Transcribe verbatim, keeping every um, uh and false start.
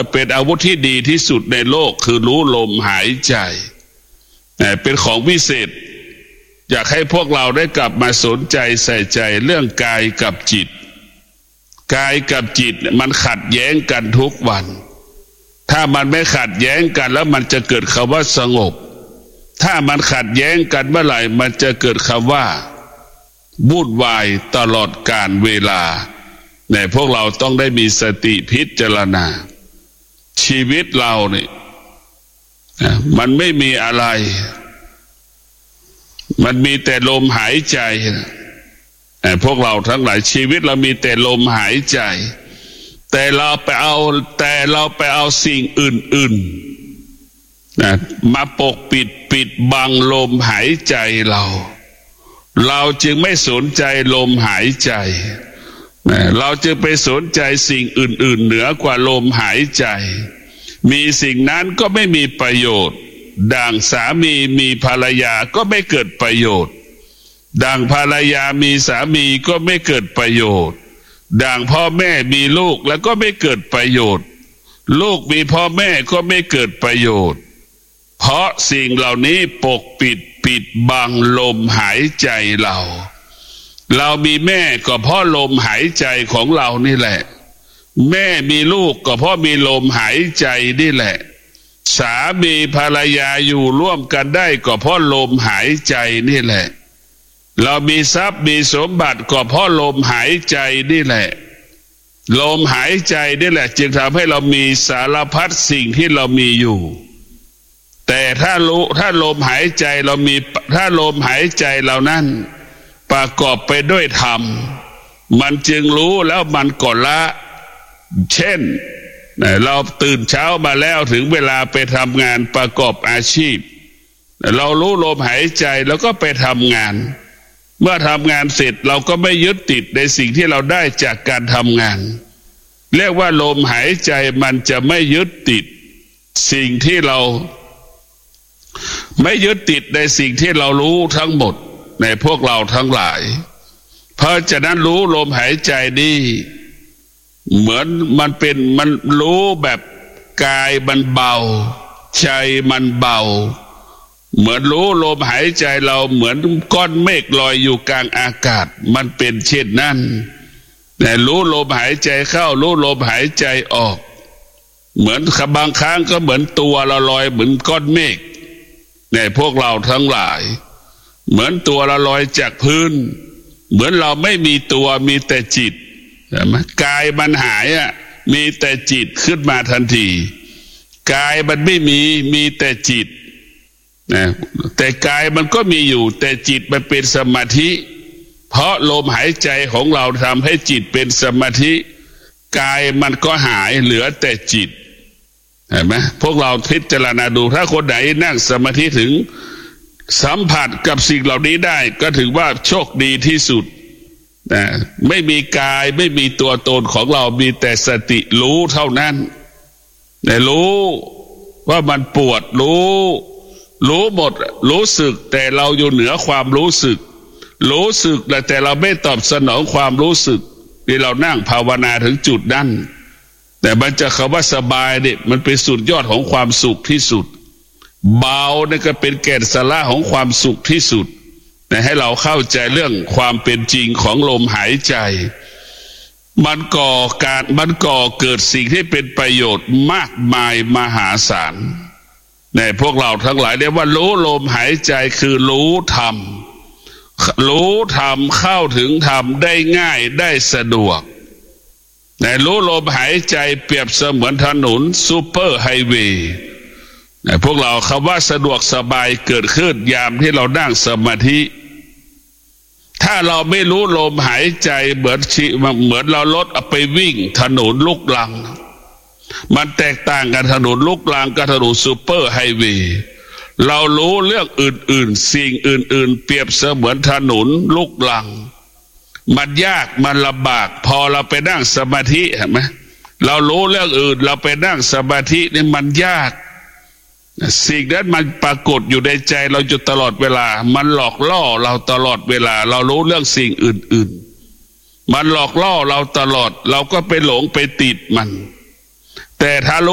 เป็นอาวุธที่ดีที่สุดในโลกคือรู้ลมหายใจเป็นของวิเศษอยากให้พวกเราได้กลับมาสนใจใส่ใจเรื่องกายกับจิตกายกับจิตมันขัดแย้งกันทุกวันถ้ามันไม่ขัดแย้งกันแล้วมันจะเกิดคำว่าสงบถ้ามันขัดแย้งกันเมื่อไหร่มันจะเกิดคำว่าวุ่นวายตลอดกาลเวลาเนี่ยพวกเราต้องได้มีสติพิจารณาชีวิตเราเนี่ยมันไม่มีอะไรมันมีแต่ลมหายใจพวกเราทั้งหลายชีวิตเรามีแต่ลมหายใจแต่เราไปเอาแต่เราไปเอาสิ่งอื่นๆนะมาปกปิดปิดบังลมหายใจเราเราจึงไม่สนใจลมหายใจนะเราจึงไปสนใจสิ่งอื่นๆเหนือกว่าลมหายใจมีสิ่งนั้นก็ไม่มีประโยชน์ดังสามีมีภรรยาก็ไม่เกิดประโยชน์ดังภรรยามีสามีก็ไม่เกิดประโยชน์ดังพ่อแม่มีลูกแล้วก็ไม่เกิดประโยชน์ลูกมีพ่อแม่ก็ไม่เกิดประโยชน์เพราะสิ่งเหล่านี้ปกปิดปิดบังลมหายใจเราเรามีแม่ก็เพราะลมหายใจของเรานี่แหละแม่มีลูกก็เพราะมีลมหายใจนี่แหละสามีภรรยาอยู่ร่วมกันได้ก็เพราะลมหายใจนี่แหละเรามีทรัพย์มีสมบัติก็เพราะลมหายใจนี่แหละลมหายใจนี่แหละจึงทำให้เรามีสารพัดสิ่งที่เรามีอยู่แต่ถ้ารู้ถ้าลมหายใจเรามีถ้าลมหายใจเรานั้นประกอบไปด้วยธรรมมันจึงรู้แล้วมันก็ละเช่นเราตื่นเช้ามาแล้วถึงเวลาไปทำงานประกอบอาชีพเรารู้ลมหายใจแล้วก็ไปทำงานเมื่อทำงานเสร็จเราก็ไม่ยึดติดในสิ่งที่เราได้จากการทำงานเรียกว่าลมหายใจมันจะไม่ยึดติดสิ่งที่เราไม่ยึดติดในสิ่งที่เรารู้ทั้งหมดในพวกเราทั้งหลายเพราะฉะนั้นรู้ลมหายใจนี่เหมือนมันเป็นมันรู้แบบกายมันเบาใจมันเบาเหมือนรู้ลมหายใจเราเหมือนก้อนเมฆลอยอยู่กลางอากาศมันเป็นเช่นนั้นแต่รู้ลมหายใจเข้ารู้ลมหายใจออกเหมือนบางครั้งก็เหมือนตัวเราลอยเหมือนก้อนเมฆในพวกเราทั้งหลายเหมือนตัวเราลอยจากพื้นเหมือนเราไม่มีตัวมีแต่จิตใช่ไหมกายมันหายอ่ะมีแต่จิตขึ้นมาทันทีกายมันไม่มีมีแต่จิตนะแต่กายมันก็มีอยู่แต่จิตมันเป็นสมาธิเพราะลมหายใจของเราทำให้จิตเป็นสมาธิกายมันก็หายเหลือแต่จิตเห็นไหมพวกเราพิจารณาดูถ้าคนไหนนั่งสมาธิถึงสัมผัสกับสิ่งเหล่านี้ได้ก็ถือว่าโชคดีที่สุดนะไม่มีกายไม่มีตัวตนของเรามีแต่สติรู้เท่านั้นแต่รู้ว่ามันปวดรู้รู้หมดรู้สึกแต่เราอยู่เหนือความรู้สึกรู้สึกแต่เราไม่ตอบสนองความรู้สึกที่เรานั่งภาวนาถึงจุดนั้นแต่มันจะคำว่าสบายเนี่ยมันเป็นสุดยอดของความสุขที่สุดเบาเนี่ยก็เป็นแก่นสาระของความสุขที่สุดแต่ให้เราเข้าใจเรื่องความเป็นจริงของลมหายใจมันก่อการมันก่อเกิดสิ่งที่เป็นประโยชน์มากมายมหาศาลในพวกเราทั้งหลายเรียกว่ารู้ลมหายใจคือรู้ธรรมรู้ธรรมเข้าถึงธรรมได้ง่ายได้สะดวกแต่รู้ลมหายใจเปรียบเสมือนถนนซูเปอร์ไฮเวย์พวกเราคำว่าสะดวกสบายเกิดขึ้นยามที่เรานั่งสมาธิถ้าเราไม่รู้ลมหายใจเหมือนชีเหมือนเรารถเอาไปวิ่งถนนลูกลังมันแตกต่างกันถนนลูกลังกับถนนซูเปอร์ไฮเวย์เรารู้เรื่องอื่นๆสิ่งอื่นๆเปรียบเสมือนถนนลูกลังมันยากมันลำบากพอเราไปนั่งสมาธิเห็นไหมเรารู้เรื่องอื่นเราไปนั่งสมาธินี่มันยากสิ่งนั้นมันปรากฏอยู่ในใจเราอยู่ตลอดเวลามันหลอกล่อเราตลอดเวลาเรารู้เรื่องสิ่งอื่นๆมันหลอกล่อเราตลอดเราก็ไปหลงไปติดมันแต่ถ้า